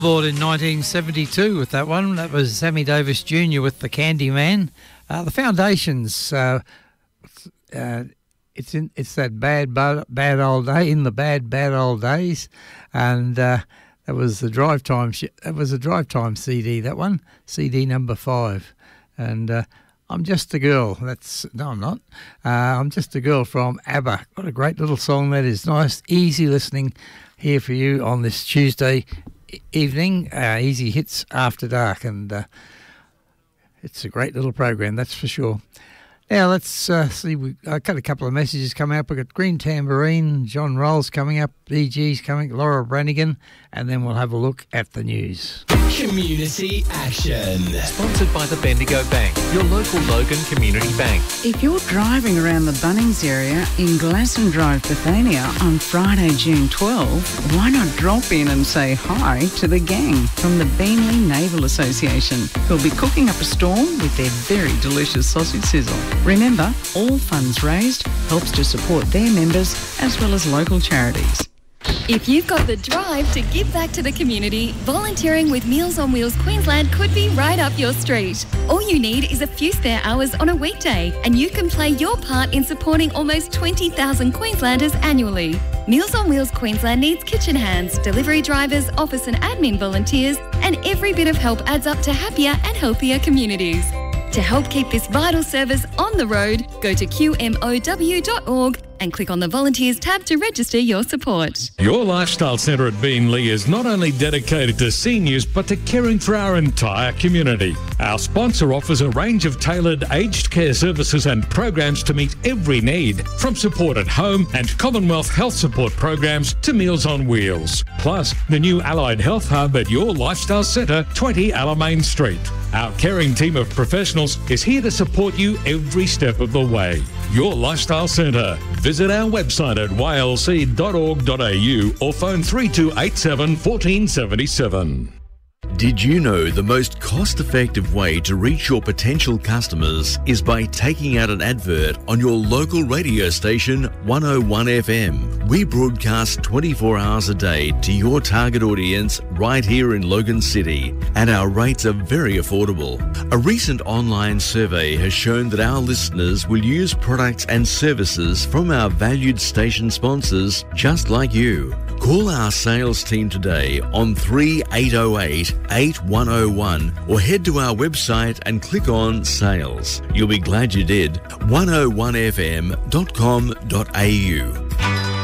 Billboard in 1972 with that one. That was Sammy Davis Jr. with the Candyman. The Foundations. It's that bad old day in the bad old days, and that was the Drive Time. That was a Drive Time CD. That one, CD number 5, and I'm Just a Girl. No, I'm not. I'm Just a Girl from ABBA. What a great little song that is. Nice, easy listening here for you on this Tuesday evening, easy hits after dark, and it's a great little program, that's for sure. Now let's see, I've got a couple of messages coming up. We've got Green Tambourine, John Rolls coming up, BG's coming, Laura Brannigan, and then we'll have a look at the news. Community Action. Sponsored by the Bendigo Bank, your local Logan Community Bank. If you're driving around the Bunnings area in Glasson Drive, Bethania on Friday, June 12, why not drop in and say hi to the gang from the Beanley Naval Association, who'll be cooking up a storm with their very delicious sausage sizzle. Remember, all funds raised helps to support their members as well as local charities. If you've got the drive to give back to the community, volunteering with Meals on Wheels Queensland could be right up your street. All you need is a few spare hours on a weekday, and you can play your part in supporting almost 20,000 Queenslanders annually. Meals on Wheels Queensland needs kitchen hands, delivery drivers, office and admin volunteers, and every bit of help adds up to happier and healthier communities. To help keep this vital service on the road, go to qmow.org and click on the Volunteers tab to register your support. Your Lifestyle Centre at Beanley is not only dedicated to seniors, but to caring for our entire community. Our sponsor offers a range of tailored aged care services and programs to meet every need, from support at home and Commonwealth health support programs to Meals on Wheels. Plus, the new Allied Health Hub at Your Lifestyle Centre, 20 Alamein Street. Our caring team of professionals is here to support you every step of the way. Your Lifestyle Centre. Visit our website at ylc.org.au or phone 3287 1477. Did you know the most cost-effective way to reach your potential customers is by taking out an advert on your local radio station 101 FM? We broadcast 24 hours a day to your target audience right here in Logan City, and our rates are very affordable. A recent online survey has shown that our listeners will use products and services from our valued station sponsors just like you. Call our sales team today on 3808 8101 or head to our website and click on Sales. You'll be glad you did. 101fm.com.au.